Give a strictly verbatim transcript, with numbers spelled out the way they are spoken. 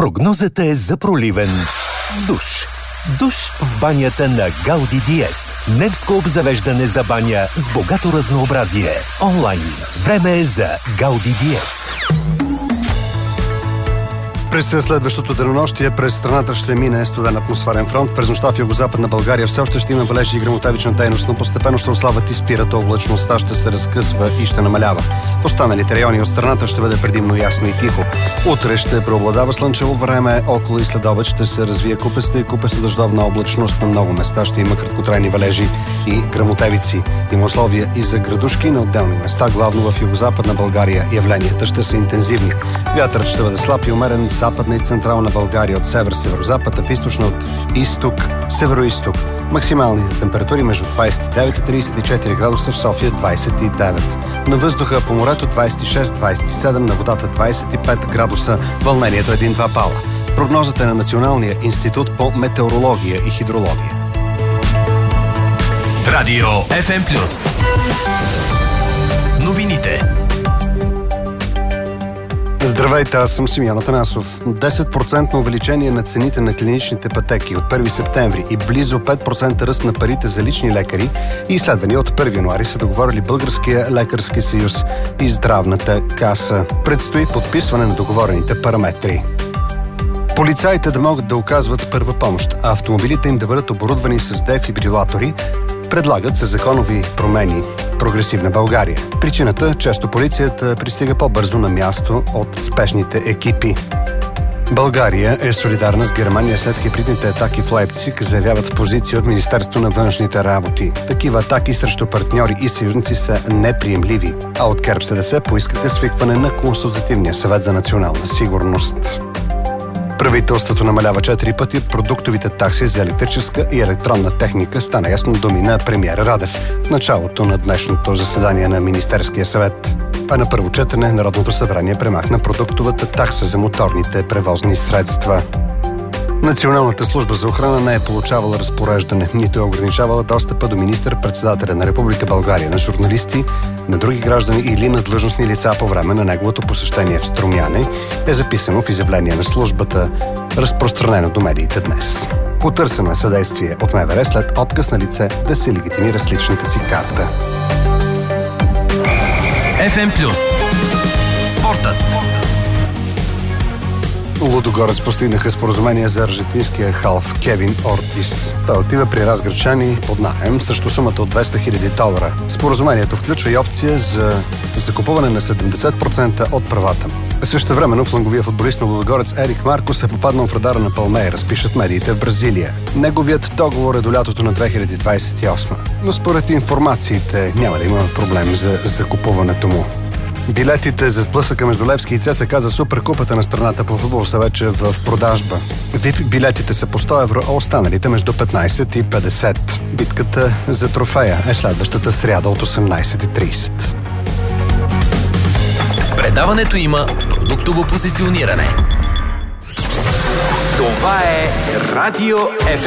Прогнозата е за проливен душ. Душ в банята на Гауди Диез. Немско обзавеждане за баня с богато разнообразие. Онлайн. Време е за Гауди Диез. През следващото денонощие през страната ще мине студен атмосферен фронт. През нощта в югозападна България все още ще има валежи и гръмотевична дейност, но постепенно ще ослабват и спират, облачността ще се разкъсва и ще намалява. В останалите райони от страната ще бъде предимно ясно и тихо. Утре ще преобладава слънчево време, около и следобед ще се развие купеста и купесто дъждовна облачност. На много места ще има краткотрайни валежи и гръмотевици. Има условия и за градушки на отделни места, главно в югозападна България. Явленията ще са интензивни. Вятърът ще бъде слаб и умерен в западна и централна България, от север, северозапад, а в източна от изток, североизток. Максималните температури между двадесет и девет и тридесет и четири градуса, в София двадесет и девет. На въздуха по морето двадесет и шест двадесет и седем, на водата двадесет и пет градуса, вълнението един-два бала. Прогнозата е на Националния институт по метеорология и хидрология. Радио Еф Ем Плюс. Новините. Здравейте, аз съм Симеон Атанасов. десет процента увеличение на цените на клиничните пътеки от първи септември и близо пет процента ръст на парите за лични лекари и изследвания от първи януари са договорили Българския лекарски съюз и Здравната каса. Предстои подписване на договорените параметри. Полицаите да могат да оказват първа помощ, а автомобилите им да бъдат оборудвани с дефибрилатори, предлагат се законови промени. Прогресивна България. Причината – често полицията пристига по-бързо на място от спешните екипи. България е солидарна с Германия след хибридните атаки в Лайпциг, заявяват в позиция от Министерство на външните работи. Такива атаки срещу партньори и съюзници са неприемливи, а от ГЕРБ С Д С поискаха свикване на Консултативния съвет за национална сигурност. Правителството намалява четири пъти продуктовите такси за електрическа и електронна техника, стана ясно думи на премиер Радев в началото на днешното заседание на Министерския съвет. А на първо четене Народното събрание премахна продуктовата такса за моторните превозни средства. Националната служба за охрана не е получавала разпореждане, нито е ограничавала достъпа до министър-председателя на Република България, на журналисти, на други граждани или на длъжностни лица по време на неговото посещение в Струмяне, е записано в изявление на службата, разпространено до медиите днес. Потърсено е съдействие от М В Р след отказ на лице да се легитимира с личната си карта. Еф Ем Плюс. Спортът. Лудогорец постигнаха споразумение за аржентинския халф Кевин Ортис. Той отива при разграчани под наем срещу сумата от двеста хиляди долара. Споразумението включва и опция за закупуване на седемдесет процента от правата. Същевременно фланговия футболист на Лудогорец Ерик Маркос е попаднал в радара на Палмейрас, пишат медиите в Бразилия. Неговият договор е до лятото на две хиляди двадесет и осма, но според информациите няма да има проблем за закупуването му. Билетите за сблъсъка между Левски и Ц С К за Суперкупата на страната по футбол са вече в продажба. Ви ай пи билетите са по сто евро, а останалите между петнадесет и петдесет. Битката за трофея е следващата сряда от осемнадесет и тридесет. В предаването има продуктово позициониране. Това е Радио Еф